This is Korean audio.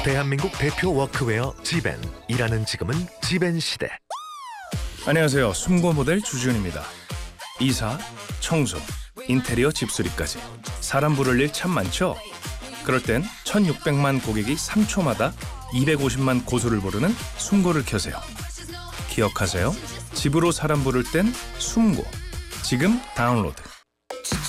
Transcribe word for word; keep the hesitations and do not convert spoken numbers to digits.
대한민국 대표 워크웨어 지벤. 일하는 지금은 지벤 시대. 안녕하세요. 숨고 모델 주지훈입니다. 이사, 청소, 인테리어 집수리까지 사람 부를 일 참 많죠? 그럴 땐 천육백만 고객이 삼 초마다 이백오십만 고소를 부르는 숨고를 켜세요. 기억하세요. 집으로 사람 부를 땐 숨고. 지금 다운로드.